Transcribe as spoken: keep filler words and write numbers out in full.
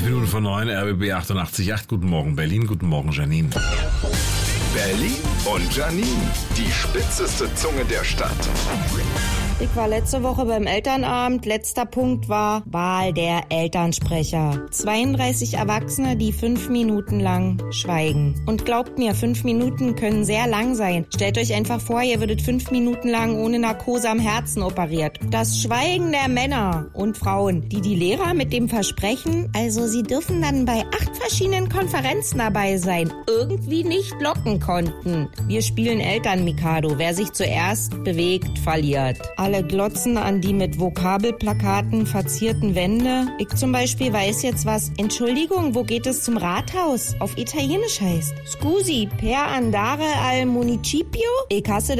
Elf Minuten vor neun, R B B achtundachtzig Komma acht. Guten Morgen Berlin, guten Morgen Janine. Berlin und Janine, die spitzeste Zunge der Stadt. Ich war letzte Woche beim Elternabend. Letzter Punkt war Wahl der Elternsprecher. zweiunddreißig Erwachsene, die fünf Minuten lang schweigen. Und glaubt mir, fünf Minuten können sehr lang sein. Stellt euch einfach vor, ihr würdet fünf Minuten lang ohne Narkose am Herzen operiert. Das Schweigen der Männer und Frauen, die die Lehrer mit dem Versprechen, also sie dürfen dann bei acht verschiedenen Konferenzen dabei sein, irgendwie nicht locken konnten. Wir spielen Eltern-Mikado. Wer sich zuerst bewegt, verliert. Alle glotzen an die mit Vokabelplakaten verzierten Wände. Ich zum Beispiel weiß jetzt was. Entschuldigung, wo geht es zum Rathaus? Auf Italienisch heißt. Scusi, per andare al municipio? Ich hasse